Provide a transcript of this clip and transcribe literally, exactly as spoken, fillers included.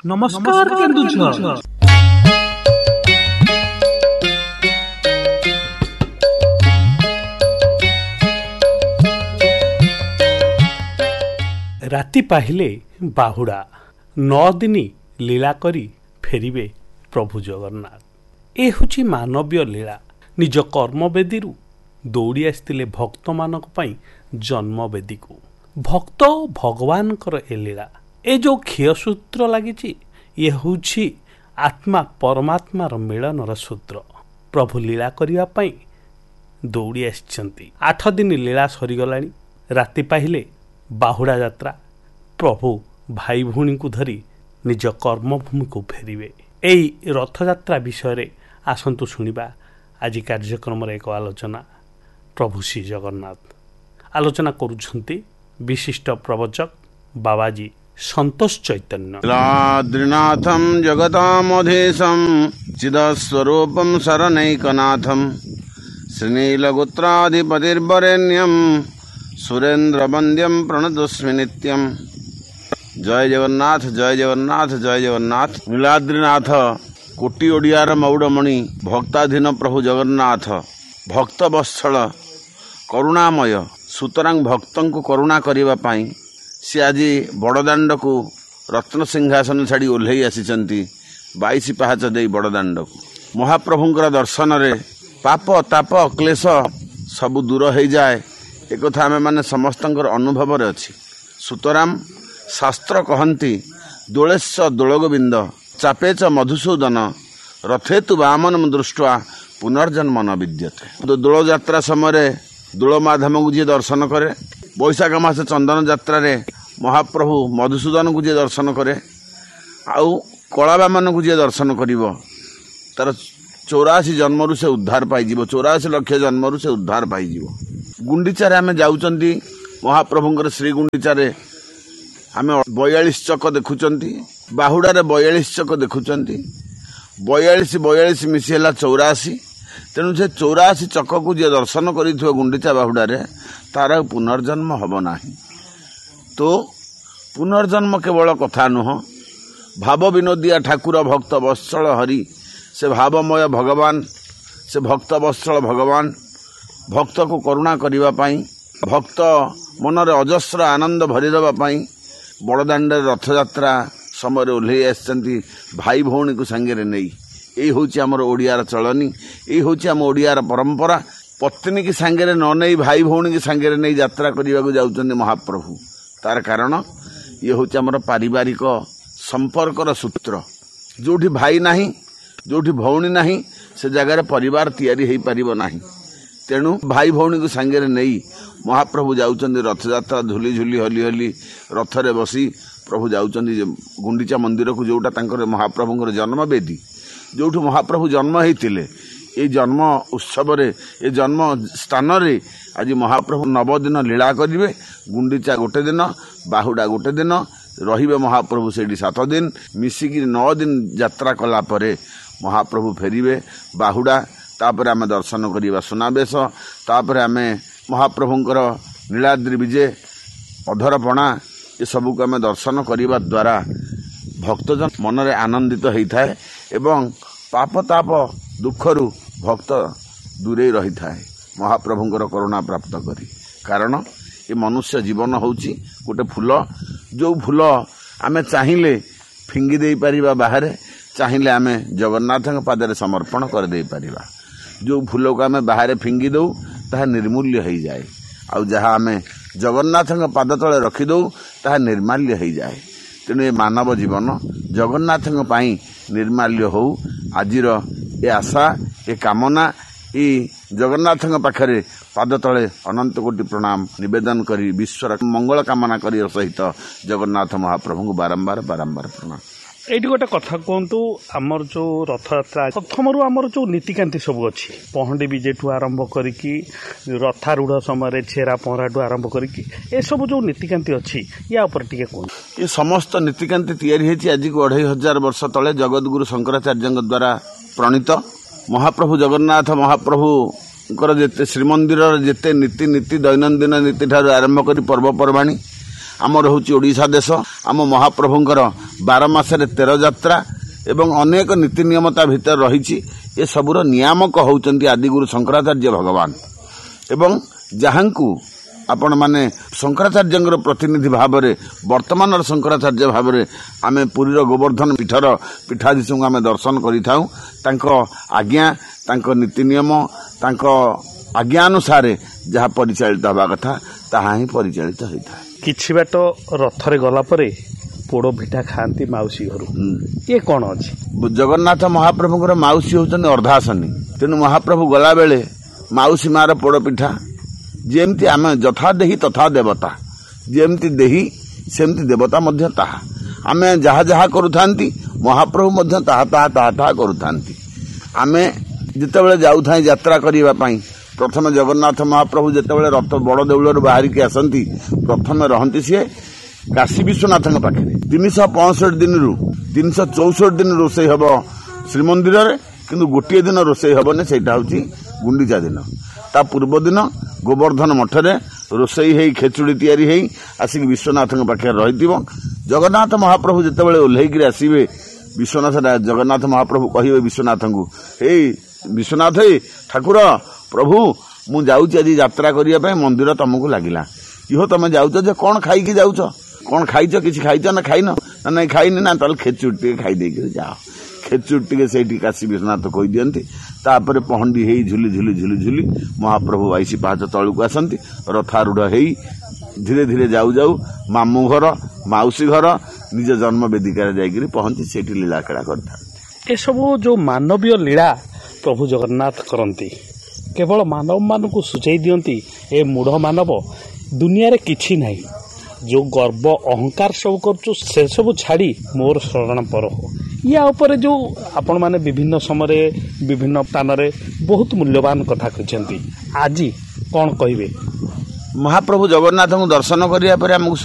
नमस्कार केन्दुझर। राति पाहिले बाहुड़ा नौ दिन लीला करी फेरिबे प्रभु जगन्नाथ। ए हुची मानवीय लीला। निज कर्मवेदी दौड़ी आसते भक्त मान जन्मवेदी को भक्त भगवान ए लीला। ए जो क्षयसूत्र लगी ये हूँ आत्मा परमात्मार मिलनर सूत्र। प्रभु लीला करने दौड़ी आसछंती। आठ दिन लीला सरीगला। राति पाहिले बाहुड़ा यात्रा। प्रभु भाई भौणी को धरी निज कर्मभूमि को फेरिबे। एई रथयात्रा विषय आसंतु शुणिबा आज कार्यक्रम एक आलोचना। प्रभु श्री जगन्नाथ आलोचना करुछंती विशिष्ट प्रवचक बाबाजी संतोष चैतन्य। लाद्रिनाथम जगतामधेशम चिदस्वरूपम शरणैकनाथम श्रीनीलगोत्राधिपतिर्वरेण्यम सुरेंद्र वंद्यम प्रणतोस्मि नित्यम। जय जगन्नाथ जय जगन्नाथ जय जगन्नाथ। नीलाद्रिनाथ कोटि ओडियार मौड़मणि भक्ताधीन प्रभु जगन्नाथ भक्त वत्सल करुणामय। सुतरां भक्तों को करुणा करने पाई सी आज बड़दाण्ड को रत्न सिंहासन छाड़ी ओह्लई आसी बाईस पाहाच दे बड़दाण्ड को। महाप्रभुंकर दर्शन रे पाप ताप क्लेश सबु दूर हो जाए एक कथा आमे माने समस्तंकर अनुभव रे अछि। सुतराम शास्त्र कहंती दोलेश्व दोलगोविंद चापे च मधुसूदन रथे तु वामन दृष्टवा पुनर्जन्म न विद्यते। दोल यात्रा समय दोल माधव को जी दर्शन करे, बैशाख मास चंदन यात्रा रे महाप्रभु मधुसूदन को जी दर्शन करे, आउ कलावामन को जी दर्शन करिवो तार चौरासी जन्मरु से उद्धार पाइजिवो। चौरासी लक्ष जन्मरु से उद्धार पाइजिवो। गुंडीचा रे आमे जाउचंती महाप्रभुंकर श्री गुंडीचा रे आमे बयालीस चक देखुचंती। बाहुड़ा रे बयालीस चक देखुचंती। बयालीस बयालीस मिसी हला चौरासी। तेणु से चौरासी चक को जे दर्शन करिथो गुंडीचा बाहुड़ा रे तार पुनर्जन्म हब नाही। तो पुनर्जन्म केवल कथा नुह, भाव विनोदिया ठाकुर भक्त वत्सल हरि से भावमय भगवान से भक्त वत्सल भगवान भक्त को करुणा करने पाई भक्त मनरे अजस्र आनंद भरीदेवा पाई बड़दाण्ड रथयात्रा समय ओह्लई आसछंती भाई भौणी को सांगे नहीं। यही हूँ आमर ओडियार चलनी, यही हूँ आम ओडियार परंपरा। पत्नी की सांगे न नहीं भाई भौणी की सांगे नहीं यात्रा करने को जाउछंती महाप्रभु। तार कारण ये हूँ आमर पारिवारिक संपर्कर सूत्र। जोठी भाई नहीं जोठी भौणी नहीं से जगार परिवार तैयारी हो पारिबो नाही। तेणु भाई भौणी को सांगे नहीं महाप्रभु जाउछंती रथयात्रा झुली झुली हली हली रथरे बसी प्रभु जाउछंती गुंडीचा मंदिर को जोटा तांकर महाप्रभुंकर जन्मवेदी जोठु महाप्रभु जन्म होइतिले। ये जन्म उत्सव रे ये जन्म स्थान रे आज महाप्रभु नव दिन लीला करिवे। गुंडीचा गोटे दिन बाहुड़ा गोटे दिन रहिबे महाप्रभु सेठी सात दिन मिसिकी नौ दिन यात्रा कला परे महाप्रभु फेरिबे बाहुड़ा। तापर आमे दर्शन करिबा सुनावेश। तापर आमे महाप्रभुंकर नीलाद्रि विजय अधरपणा ये सबू को आमे दर्शन करिबा द्वारा भक्तजन मनरे आनंदित होइथाय एवं पाप ताप दुखरु भक्त दूरे रही थाए महाप्रभुंकर करुणा प्राप्त करी। कारण ये मनुष्य जीवन होउची गोटे फूल जो फूल आमे चाहिए फिंगी दे पारिबा बाहर चाहिए आमे जगन्नाथ पादरे समर्पण कर दे पारिबा। जो फूल को आमे बाहर फिंगी दऊ ताहा निर्मूल्य हो जाए आउ जहाँ आमे जगन्नाथ पाद तले रखी दऊ ताहा निर्माल्य हो जाए। तेणु ये मानव जीवन जगन्नाथ निर्माल्य हो आजिर ये आशा ये कामना ये जगन्नाथ पाखरे पाद तले अनंत कोटि प्रणाम निवेदन करी विश्वर मंगल कामना करी सहित जगन्नाथ महाप्रभु को बारंबार बारंबार प्रणाम। ये गोटे कथा कहतु आमर जो रथयात्रा प्रथम आमर जो नीतिकांति सब अच्छी पहंडी विजेठू आरंभ करिकी रथारूढ़ समय छेरा पहराठू आरंभ करिकी ए सब जो नीतिकांति अच्छी या ऊपर टिके कहूँ। ये समस्त नीतिकांति तैयारी होती आज को अढ़ाई हजार वर्ष तले जगतगुरु शंकराचार्य द्वारा प्रणीत। महाप्रभु जगन्नाथ महाप्रभु जेते श्रीमंदिर जेते नीति नीति दैनंदिन नीति ठार आरंभ करी पर्वपर्वाणी आमर हूँ ओडिशा देश आम महाप्रभुंकर बार मासरे तेर जात्रा एवं अनेक नीति नियमता भितर रही ए सबुर नियामक होउचंती आदिगुरु शंकराचार्य भगवान एवं जहां आपण माने शंकराचार्य प्रतिनिधि भाव में वर्तमान शंकराचार्य भाव में आम पुरीर गोवर्धन पीठर पीठाधीश को आम दर्शन कर आज्ञा नीति नियम आज्ञा अनुसार जहाँ परिचालित हवा कथा ताहा ही परिचालित होता है। किछि बाट रथरे गला परे पोड़ पिठा खाती माउसी घर ये कौन अच्छी जगन्नाथ महाप्रभुଙ୍କର माउसी होचन अर्धासनी तेणु महाप्रभु गला बेले माउसी मार पोड़ पिठा जेमती आम यथा देही तथा देवता जेमती देही सेमती देवता मध्य ताहा आमे जहा जहा करूथांती महाप्रभु मध्य ताहा ताहा ताहा ताहा करूथांती आमे जितेबाला जाऊथा यात्रा करने पाई प्रथम जगन्नाथ महाप्रभु जितेबाला रथ बड़ देउलर बाहर की आसती प्रथम रहती सी काशी विश्वनाथ पाखे तीन शह पैंसठ दिन रु तीन शह चौसठ दिन रोषे हम श्रीमंदिर किंतु गोटे दिन रोषे हेनी से गुंडीचा दिन ता पूर्व दिन गोवर्धन मठरे रोषे हो खेचुड़ी तैयारी हो आसिक विश्वनाथ पाखे रही जगन्नाथ महाप्रभु जितेबाला ओह्लैक आसवे विश्वनाथ जगन्नाथ महाप्रभु कहे विश्वनाथ को हे विश्वनाथ ठाकुर प्रभु मु जाऊँ आज यात्रा करने मंदिर तुमको लगिला इहो तुम जाऊच जे कौन खाई जाऊच कौन खाइच किसी खाइच ना खाइन ना नहीं खाइनि ना ताल खेचुड़ी टे खाई जाओ खेचुड़ी टे से काशी विश्वनाथ कही दियंती तापर पहंडी हे झुली झुली झुली झुली महाप्रभु बाईस पांच तलू आसती रथारूढ़ हो धीरे धीरे जाऊ जाऊ मामू घर माउसी घर निज जन्म वेदिका जाकर पहुंची से लीला खेला करता ए सब जो मानवीय लीला प्रभु जगन्नाथ करती केवल मानव मान को सूचाई दियंती ए मूढ़ मानव दुनिया रे किछि नहीं जो गर्व अहंकार सब कर से सब छाड़ी मोर शरण पर हो या ऊपर जो आपण माने विभिन्न समय विभिन्न स्थान रे बहुत मूल्यवान कथा कहते आज कौन कहिबे महाप्रभु जगन्नाथ को दर्शन करिया पर हमको